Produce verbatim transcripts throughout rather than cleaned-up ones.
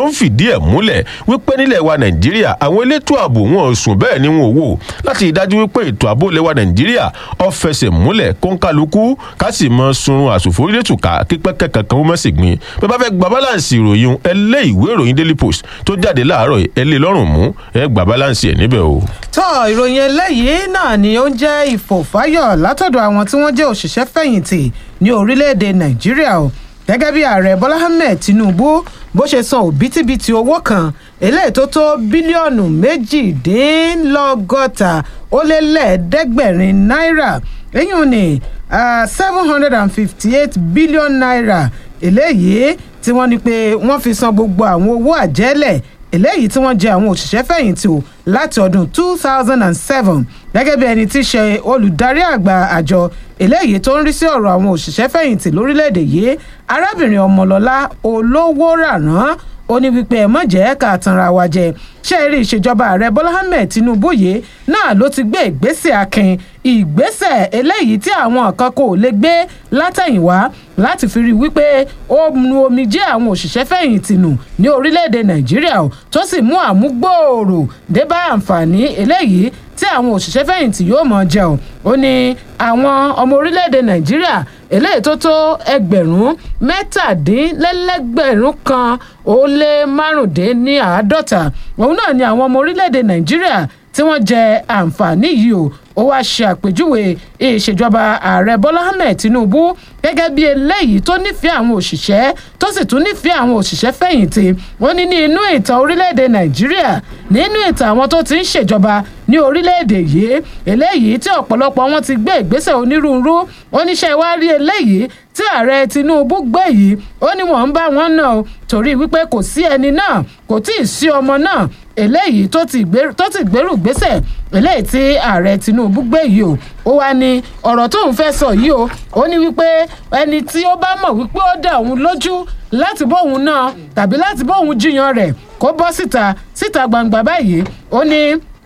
ló ń fìdí ẹ̀ múlẹ̀ wípé nílẹ̀ wa nàìjíríà àwọn elétò ààbò wọn ò sùn bẹ́ẹ̀ ni wọn ò wò láti dájú wípé ètò ààbò ilẹ̀ wa nàìjíríà ó fẹsẹ̀ múlẹ̀ kóńkálukú ká sì mọ sunrun àsòfórílẹ̀tùkà kípẹ́kẹ́ kankan ó mọ̀ sí gbin bí bá fẹ́ gba báláǹsì ìròyìn ẹ lé ìwé ìròyìn Daily Post tó jáde láàárọ̀ ẹ lé lọ́rùn mú ẹ gba báláǹsì ẹ̀ níbẹ̀ o. tọ́ ìròyìn eléyìí náà ni ó ń jẹ́ ìfòfáyọ̀ látọ̀dọ̀ àwọn tí wọ́n jẹ́ òṣìṣẹ́ fẹ̀yìntì ní orílẹ̀-èdè nàìjíríà o gẹ́gẹ́ bí ààrẹ bọ́lá ahmed tinubu bó ṣe san òbítíbitì owó kan eléyìí tó tó bílíọ̀nù méjìdínlọ́gọ́ta ó lé lẹ́ẹ̀ẹ́dẹ́gbẹ̀rin náírà èyí ni seven hundred and fifty eight billion naira eléyìí tí wọ́n ní pé wọ́n fi san gbogbo àwọn owó àjẹ́lẹ̀ eléyìí tí wọ́n jẹ àwọn òṣìṣẹ́ fẹ̀yìntì o láti ọdún two thousand and seven gẹ́gẹ́ bí ẹni tí í ṣe olùdarí àgbà àjọ eléyìí tó ń rí sí ọ̀rọ̀ àwọn òṣìṣẹ́ fẹ̀yìntì lórílẹ̀‐èdè yìí arábìnrin ọmọlọ́lá olówó ràrán ó ní wípé ẹ má jẹ́ ká tanra wa jẹ ṣé ẹ rí ìṣèjọba ààrẹ bọ́lá ahmed tinubu yìí náà ló ti gbé ìgbésẹ̀ akin ìgbésẹ̀ eléyìí tí àwọn kan kò lè gbé látẹ̀yìnwá láti fi rí wípé ó nu omijé àwọn òṣìṣẹ́ fẹ̀yìntì nù ní orílẹ̀-èdè nàìjíríà tó sì mú àmúgbòòrò dé bá àǹfààní eléyìí tí àwọn òṣìṣẹ́ fẹ̀yìntì yóò mọ̀ jẹ ọ́ ó ní àwọn ọmọ orílẹ̀-èdè nàìjíríà eléyìí tó tó ẹgbẹ̀rún mẹ́tàdínlẹ́lẹ́gbẹ̀rún kan ó lé márùndínláàádọ́ta òun náà ni àwọn ọmọ orílẹ̀-èdè nàìjíríà tí wọ́n jẹ àǹfààní yìí o ó wá ṣe àpèjúwe ìṣèjọba ààrẹ bọ́lá ahmed tinubu gẹ́gẹ́ bí eléyìí tó nífẹ̀ẹ́ àwọn òṣìṣẹ́ tó sì tún nífẹ̀ẹ́ àwọn òṣìṣẹ́ fẹ̀yìntì wọ́n ní ní inú ìtàn orílẹ̀-èdè nàìjíríà nínú ìtàn àwọn tó ti ń ṣèjọba ní orílẹ̀-èdè yìí eléyìí tí ọ̀pọ̀lọpọ̀ wọn ti gbé ìgbésẹ̀ onírúurú oníṣẹ́ wa rí eléyìí tí ààrẹ tinubu gbé yìí ó ní wọ́n ń bá wọn náà o torí wípé kò sí ẹni náà kò tí ì sí ọmọ náà eléyìí tó ti gbèrú gbésẹ̀ eléyìí tí ààrẹ tinubu gbé yìí o ó wá ní ọ̀rọ̀ tóun fẹ́ sọ yìí o ó ní wípé ẹni tí ó bá mọ̀ wípé ó dá òun lójú láti bóun náà tàbí láti bóun jiyàn rẹ̀ kó bọ́ síta síta gbangba báyìí ó ní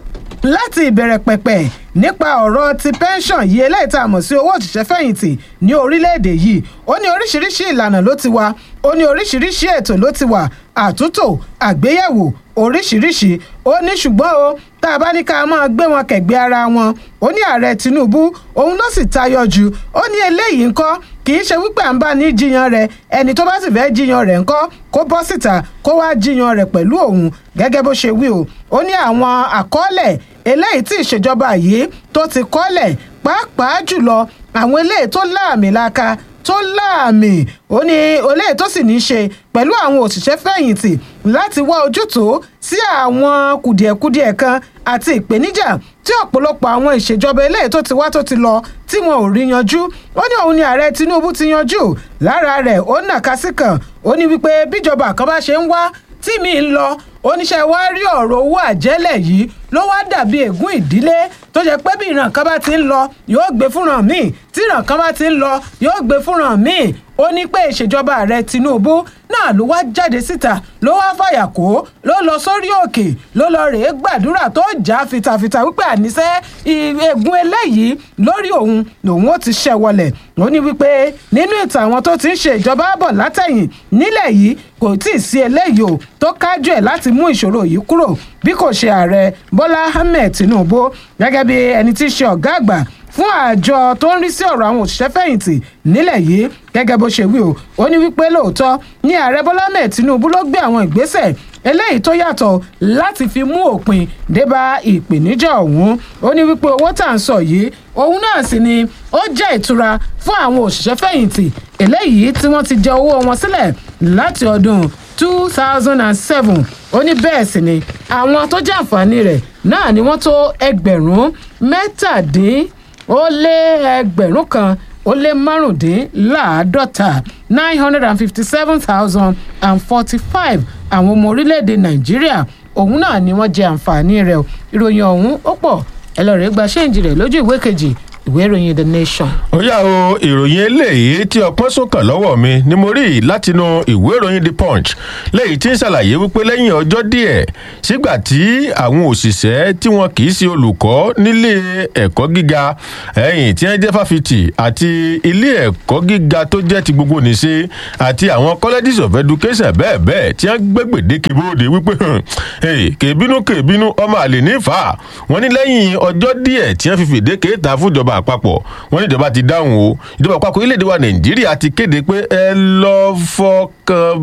láti ìbẹ̀rẹ̀ pẹ̀pẹ̀ nípa ọ̀rọ̀ ti pension yìí eléyìí tá a mọ̀ sí owó òṣìṣẹ́ fẹ̀yìntì ní orílẹ̀-èdè yìí ó ní oríṣiríṣi ìlànà ló ti wà ó ní oríṣiríṣi ètò ló ti wà àtúntò àgbéyẹ̀wò oríṣiríṣi ó ní ṣùgbọ́n o tá a bá ní ká máa gbé wọn kẹ̀gbẹ́ ara wọn ó ní ààrẹ tinubu òun ló sì tayọ jù ó ní eléyìí ńkọ́ kì í ṣe wípé à ń bá ní jiyàn rẹ̀ ẹni tó bá sì fẹ́ jiyàn rẹ̀ ńkọ́ kó bọ́ síta kó wá jiyàn rẹ̀ pẹ̀lú òun gẹ́gẹ́ bó ṣe wí o ó ní àwọn àkọọ́lẹ̀ eléyìí tí ìṣèjọba yìí tó ti kọ́lẹ̀ pàápàá jùlọ àwọn eléyìí tó láàmìlaka tó láàmì ó ní eléyìí tó sì ní í ṣe pẹ̀lú àwọn òṣìṣẹ́ fẹ̀yìntì láti wá ojútùú sí àwọn kùdìẹ̀kudiẹ̀ kan àti ìpèníjà tí ọ̀pọ̀lọpọ̀ àwọn ìṣèjọba eléyìí tó ti wá tó ti lọ tí wọn ò rí yanjú ó ní òun ni ààrẹ tinubu ti yanjú lára rẹ̀ ó nàka sí kan ó ní wípé bíjọba kan bá ṣe ń wá tí mi ń lọ oníṣẹ́ wa rí ọ̀rọ̀ owó àjẹ́lẹ̀ yìí ló wá dàbí ègún ìdílé tó jẹ́ pé bí ìran kan bá ti ń lọ yóò gbé fúnran míì tí ìran kan bá ti ń lọ yóò gbé fúnran míì ó ní pé ìṣèjọba ààrẹ tinubu náà ló wá jáde síta ló wá fàyà kó ló lọ sórí òkè ló lọ rèé gbàdúrà tó jà fìtàfìtà wípé àníṣe ègún eléyìí lórí òun lòun ó ti ṣẹ́ wọlẹ̀ ó ní wípé nínú ìtàn àwọn tó ti ń ṣe ìjọba bọ̀ látẹ̀yìn nílẹ̀ yìí kò tí ì sí eléyìí o tó kájú ẹ̀ láti mú ìṣòro yìí kúrò bí kò ṣe ààrẹ bọ́lá ahmed tinubu gẹ́gẹ́ bí ẹni tí í ṣe ọ̀gá àgbà fún àjọ tó ń rí sí ọ̀rọ̀ àwọn òṣìṣẹ́ fẹ̀yìntì nílẹ̀ yìí gẹ́gẹ́ bó ṣe wí o ó ní wípé lóòótọ́ ní ààrẹ bọ́lá ahmed tinubu ló gbé àwọn ìgbésẹ̀ eléyìí tó yàtọ̀ láti fi mú òpin dé bá ìpèníjà ọ̀hún ó ní wípé owó tá à ń sọ yìí òun náà sì ni ó jẹ́ ìtura fún àwọn òṣìṣẹ́ fẹ̀yìntì eléyìí tí wọ́n ti jẹ owó wọn sílẹ̀ láti ọdún two thousand and seven ó ní bẹ́ẹ̀ sì ni àwọn tó jẹ́ àǹfààní rẹ̀ náà ni wọ́n tó ẹgbẹ̀rún mẹ́tàdín ó lé ẹgbẹ̀rún kan ó lé márùndínláàádọ́ta nine hundred and fifty seven thousand and forty five àwọn ọmọ orílẹ̀-èdè nàìjíríà òun náà ni wọ́n jẹ àǹfààní rẹ̀ ìròyìn ọ̀hún ó pọ̀ ẹ lọ rẹ̀ gba ṣéǹjì rẹ̀ lójú ìwé kejì ìwé ìròyìn The Nation. ó yá o ìròyìn eléyìí tí ọpọ́n sókàn lọ́wọ́ mi ni mo rí látinú ìwé ìròyìn The Punch léyìí tí ń ṣàlàyé wípé lẹ́yìn ọjọ́ díẹ̀ sígbà tí àwọn òṣìṣẹ́ tí wọn kì í ṣe olùkọ́ nílé ẹ̀kọ́ gíga ẹ̀yìn tí wọ́n jẹ́ fáfitì àti ilé ẹ̀kọ́ gíga tó jẹ́ ti gbogbo nìṣe àti àwọn colleges of education bẹ́ẹ̀ bẹ́ẹ̀ tí wọ́n gbé gbèdéke bóde wípé kèbínú kèbínú ọmọ àlè nífà wọ́n ní lẹ́yìn ọjọ́ díẹ̀ tí wọ́n fi fìdéke ta fúnjọba àpapọ̀ wọ́n ní ìjọba ti dáhùn o ìjọba àpapọ̀ orílẹ̀-èdè wa Nàìjíríà ti kéde pé ẹ lọ fọkàn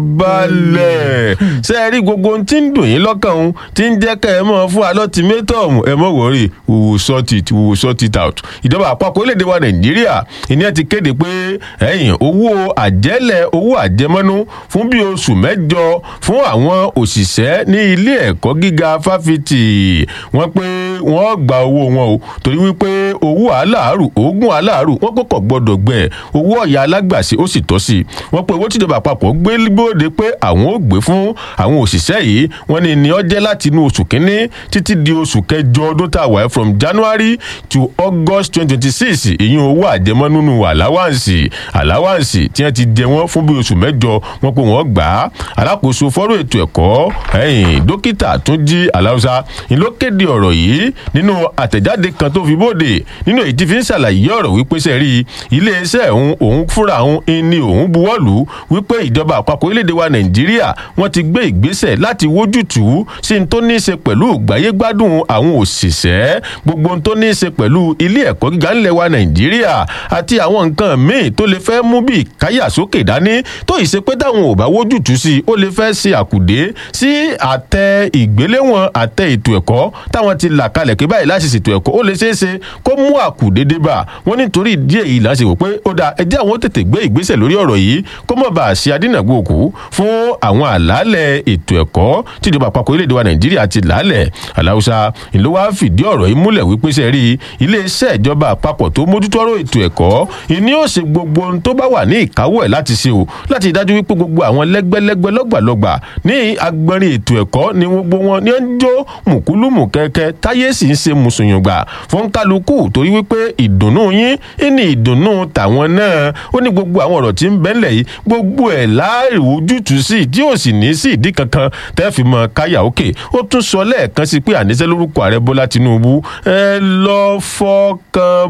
balẹ̀ ṣe é rí gbogbo ohun tí ń dùn yín lọ́kàn òun tí ń jẹ́ kẹ́ ẹ mọ̀ fún alọ́tìmẹ́tọ̀mù ẹ mọ̀ wọ́rí we will sort it we will sort it out ìjọba àpapọ̀ orílẹ̀-èdè wa Nàìjíríà ìní ti kéde pé ẹ̀yìn owó àjẹ́lẹ̀ owó àjẹmọ́nú fún bí oṣù mẹ́jọ fún àwọn òṣìṣẹ́ ní ilé ẹ̀kọ́ gíga fáfitì wọ́n pé wọ́n gba owó wọn o torí wípé owó aláàrù oògùn aláàrù wọ́n kọ́kọ́ gbọ́dọ̀ gbẹ owó ọ̀yà alágbàṣe ó sì tọ́ sí wọ́n pé owó tíjọba àpapọ̀ gbé gbòde pé àwọn ò gbé fún àwọn òṣìṣẹ́ yìí wọ́n ní ní ó jẹ́ láti inú oṣù kínní títí di oṣù kẹjọ ọdún tá a wà from January to August twenty twenty six ìyẹn owó àjẹmọ́nú àláwáǹsì àláwáǹsì tí wọ́n ti jẹ wọ́n fún bí oṣù mẹ́jọ wọ́n pé wọ́n gbà á alákòóso fọ́rọ̀ ètò ẹ̀kọ́ ẹ̀yìn dókítà Túnjí Aláùsá ni ló kéde ọ̀rọ̀ yìí nínú àtẹ̀jáde kan tó fi bóde nínú èyí tí fi ń ṣàlàyé ọ̀rọ̀ wípé sẹ́rí iléeṣẹ́ òun òun fúnra òun ni òun buwọ́lù wípé ìjọba àpapọ̀ orílẹ̀-èdè wa Nàìjíríà wọ́n ti gbé ìgbésẹ̀ láti wójútùú sí ní tó ní í ṣe pẹ̀lú ìgbáyégbádùn àwọn òṣìṣẹ́ gbogbo ohun tó ní í ṣe pẹ̀lú ilé ẹ̀kọ́ gíga ńlẹ̀ wa Nàìjíríà àti àwọn nǹkan míì tó lè fẹ́ mú bí ìkáyàsókè dání tó ì ṣe pé táwọn ò bá wójútùú sí ó lè fẹ́ ṣe àkùdé sí àtẹ ìgbéléwọ̀n àtẹ ètò ẹ̀kọ́ táwọn ti là kalẹ̀ pé báyìí láti ṣètò ẹ̀kọ́ ó lè ṣeé ṣe kó mú àkùdé dé bá wọn nítorí ìdí èyí là ń ṣe wò pé ó dáa ẹjẹ́ àwọn tètè gbé ìgbésẹ̀ lórí ọ̀rọ̀ yìí kó mọ̀ bá a ṣe adínàgbòkú fún àwọn àlàálẹ̀ ètò ẹ̀kọ́ tíjọba àpapọ̀ orílẹ̀-èdè wa Nàìjíríà ti làálẹ̀ Aláùsá ìlú wa fìdí ọ̀rọ̀ yìí múlẹ̀ wípé ṣe rí iléeṣẹ́ ìjọba àpapọ̀ tó mójútó ọ̀rọ̀ ètò ẹ̀kọ́ ìní ó ṣe gbogbo ohun tó bá wà ní ìkáwọ́ ẹ̀ láti ṣe o láti dájú wípé gbogbo àwọn lẹ́gbẹ́lẹ́gbẹ́ lọ́gbàlọ́gbà ní agbọ́nrin ètò ẹ̀kọ́ ni gbogbo wọn ní ń jó mùkúlùmù kẹ́kẹ́ táyé sì ń ṣe mùsùlùmùgbà fún kálukú torí wípé ìdùnnú yín ní ìdùnnú tàwọn náà ó ní gbogbo àwọn ọ̀rọ̀ tí ń bẹ́ńlẹ̀ yìí gbogbo ẹ̀ láìwójútùú sí tí ò sì ní sí ìdí kankan tẹ́ fi mọ káyà òkè ó tún sọ lẹ́ẹ̀kan sí pé àníṣe lórúkọ ààrẹ Bọ́lá Tinubu ẹ lọ fọkàn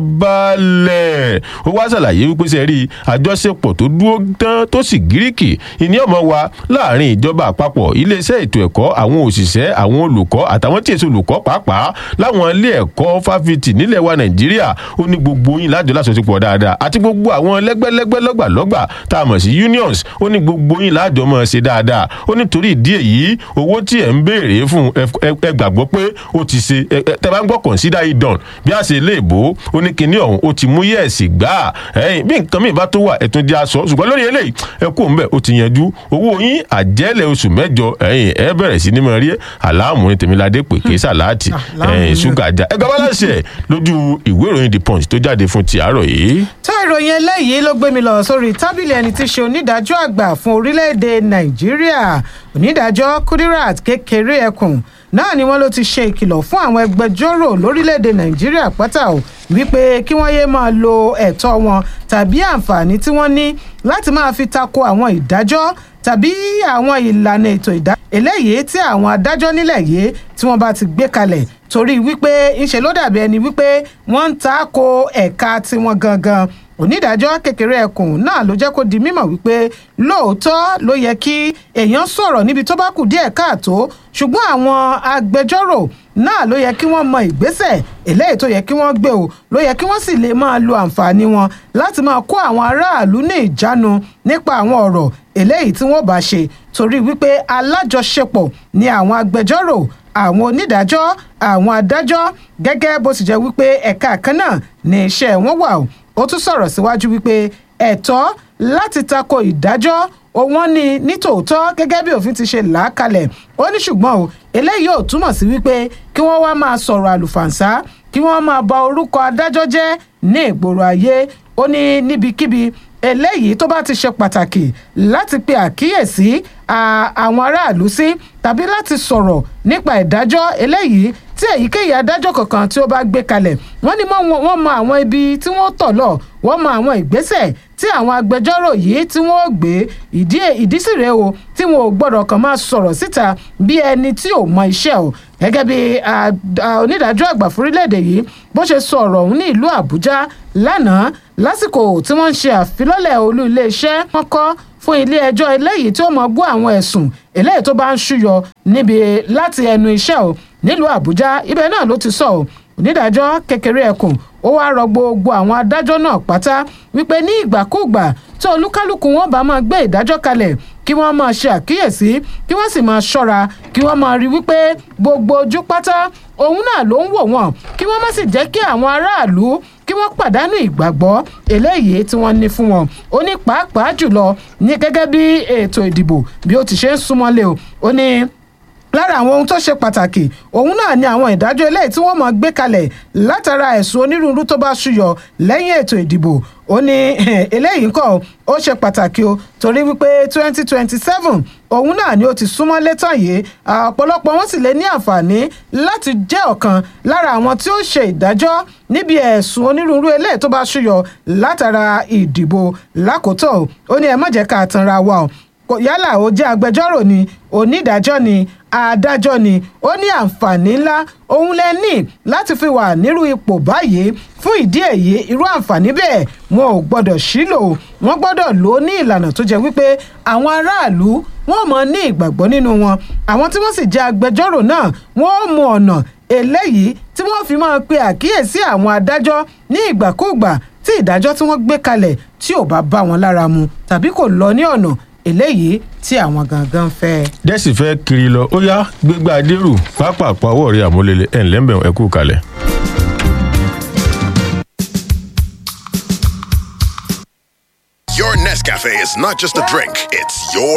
balẹ̀ ó wá ṣàlàyé wípé ṣe rí àjọṣepọ̀ tó dúró tán tó sì gíríkì ìní ọmọ wa láàrin ìjọba àpapọ̀ iléeṣẹ́ ètò ẹ̀kọ́ àwọn òṣìṣẹ́ àwọn olùkọ́ àtàwọn tí èso olùkọ́ pàápàá láwọn ilé ẹ̀kọ́ fáfitì nílẹ̀ wa Nàìjíríà ó ní gbogbo yín lájọ láṣọṣepọ̀ dáadáa àti gbogbo àwọn lẹ́gbẹ́lẹ́gbẹ́ lọ́gbàlọ́gbà tá a mọ̀ sí unions ó ní gbogbo yín lájọ mọ̀ ṣe dáadáa ó nítorí ìdí èyí owó tí ẹ̀ ń béèrè fún ẹ gbàgbọ́ pé ó ti ṣe tẹ́ bá ń gbọ́ consider it done bí a ṣe léèbó ó ní kinní ọ̀hún ó ti mú yẹ̀ẹ̀sì gbà ẹ̀yìn bí nǹkan mìíràn bá tó wà ẹ̀tún jẹ́ aṣọ ṣùgbọ́n lórí eléyìí ẹ kú òun bẹ́ẹ̀ ó ti yanjú owó yín àjẹ́lẹ̀ oṣù mẹ́jọ ẹ̀yìn ẹ bẹ̀rẹ̀ sí ní mọ̀ rí àlámù ní Tèmiládé pé kì í sàláàtì ẹ̀yìn ṣúgà já ẹgbẹ́ bá láṣẹ lójú ìwé ìròyìn The Punch tó jáde fún ti àárọ̀ yìí. tó ìròyìn eléyìí ló gbé mi lọ sórí tábìlì ẹni tí í ṣe onídàájọ́ àgbà fún orílẹ̀-èdè Nàìjíríà onídàájọ́ Kudirat Kékeré Ẹkùn náà ni wọ́n ló ti ṣe ìkìlọ̀ fún àwọn ẹgbẹjọ́rò lórílẹ̀‐èdè Nàìjíríà pátá o wípé kí wọ́n yéé máa lo ẹ̀tọ́ wọn tàbí àǹfààní tí wọ́n ní láti máa fi tako àwọn ìdájọ́ tàbí àwọn ìlànà ètò ìdájọ́ eléyìí tí àwọn adájọ́ nílẹ̀ yìí tí wọ́n bá ti gbé kalẹ̀ torí wípé ńṣe ló dàbí ẹni wípé wọ́n ń tako ẹ̀ka tiwọn gangan onídàájọ́ Kékeré Ẹkùn náà ló jẹ́ kó di mímọ̀ wípé lóòótọ́ ló yẹ kí èèyàn sọ̀rọ̀ níbi tó bá kù díẹ̀ káàtó ṣùgbọ́n àwọn agbẹjọ́rò náà ló yẹ kí wọ́n mọ ìgbésẹ̀ eléyìí tó yẹ kí wọ́n gbé o ló yẹ kí wọ́n sì lè máa lo àǹfààní wọn láti máa kó àwọn aráàlú ní ìjánu nípa àwọn ọ̀rọ̀ eléyìí tí wọ́n bá ṣe torí wípé alájọṣepọ̀ ni àwọn agbẹjọ́rò àwọn onídàájọ́ àwọn adájọ́ gẹ́gẹ́ bó sì jẹ́ wípé ẹ̀ka kan náà ní iṣẹ́ wọn wà o ó tún sọ̀rọ̀ síwájú wípé ẹ̀tọ́ láti tako ìdájọ́ wọ́n ní nítòótọ́ gẹ́gẹ́ bí òfin ti ṣe là á kalẹ̀ ó ní ṣùgbọ́n o eléyìí ò túmọ̀ sí wípé kí wọ́n wá máa sọ̀rọ̀ àlùfàǹsá kí wọ́n máa bà orúkọ adájọ́ jẹ́ ní ìgboro ayé ó ní níbikíbi eléyìí tó bá ti ṣe pàtàkì láti pe àkíyèsí àwọn aráàlú sí tàbí láti sọ̀rọ̀ nípa ìdájọ́ eléyìí tí èyíkéyìí adájọ́ kankan tí ó bá gbé kalẹ̀ wọ́n ní wọ́n mọ àwọn ibi tí wọ́n tọ̀ lọ wọ́n mọ àwọn ìgbésẹ̀ tí àwọn agbẹjọ́rò yìí tí wọ́n gbé ìdí ìdí sì rèé o tí wọn ò gbọ́dọ̀ kàn máa sọ̀rọ̀ síta bí ẹni tí ò mọ iṣẹ́ o gẹ́gẹ́ bí onídàájọ́ àgbà fúrílẹ̀-èdè yìí bó ṣe sọ ọ̀rọ̀ ọ̀hún ní ìlú Àbújá lánàá lásìkò tí wọ́n ń ṣe àfilọ́lẹ̀ olú iléeṣẹ́ wọn kọ́ fún ilé ẹjọ́ eléyìí tí ó mọ̀ gbọ́ àwọn ẹ̀sùn eléyìí tó bá ń ṣúyọ níbi láti ẹnu iṣẹ́ o nílùú Àbújá ibẹ̀ náà ló ti sọ ọ́ onídàájọ́ kékeré ẹkùn ó wáá rọ gbogbo àwọn adájọ́ náà pátá wípé ní ìgbàkúùgbà tí olúkálùkù wọn bá máa gbé ìdájọ́ kalẹ̀ kí wọ́n máa ṣe àkíyèsí kí wọ́n sì máa ṣọ́ra kí wọ́n máa rí wípé gbogbo ojú pátá òun náà ló ń wò wọ́n kí wọ́n má sì jẹ́ kí àwọn aráàlú kí wọ́n pàdánù ìgbàgbọ́ eléyìí tí wọ́n ní fún wọn ó ní pàápàá jùlọ ní gẹ́gẹ́ bí ètò ìdìbò bí ó ti ṣe ń súnmọ́lé o ó ní lára àwọn ohun tó ṣe pàtàkì òun náà ni àwọn ìdájọ́ eléyìí tí wọ́n máa gbé kalẹ̀ látara ẹ̀sùn onírúurú tó bá ṣúyọ lẹ́yìn ètò ìdìbò ó ní eléyìí ńkọ́ ó ṣe pàtàkì o torí wípé twenty twenty seven òun náà ni ó ti súnmọ́ létàn yìí ọ̀pọ̀lọpọ̀ wọn sì lè ní àǹfààní láti jẹ́ ọ̀kan lára àwọn tí ó ṣe ìdájọ́ níbi ẹ̀sùn onírúurú eléyìí tó bá ṣúyọ látara ìdìbò lákòótọ́ ó ní ẹ má jẹ́ ká tanra wa o yálà ó jẹ́ agbẹjọ́rò ni onídàájọ́ ni adájọ́ ni ó ní àǹfààní ńlá òun lẹ ní láti fi wà nírú ipò báyìí fún ìdí èyí irú àǹfààní bẹ́ẹ̀ wọn ò gbọ́dọ̀ sílò wọ́n gbọ́dọ̀ lò ó ní ìlànà tó jẹ́ wípé àwọn aráàlú wọn mọ̀ ní ìgbàgbọ́ nínú wọn àwọn tí wọ́n sì jẹ́ agbẹjọ́rò náà wọ́n mọ ọ̀nà eléyìí tí wọ́n fi máa pe àkíyèsí àwọn adájọ́ ní ìgbàkúùgbà tí ìdájọ́ tí wọ́n gbé kalẹ̀ tí ò bá bá wọn lára mu tàbí kò lọ ní ọ̀nà eléyìí tí àwọn gangan fẹ́. dẹ́sì fẹ́ kiri lọ ó yá gbégbá adérù pápá àpawọ́ rẹ̀ àmúlélẹ̀ ẹ̀ ńlẹ́ ń bẹ̀rù ẹ kú kalẹ̀. Your Nescafe is not just a drink, it's your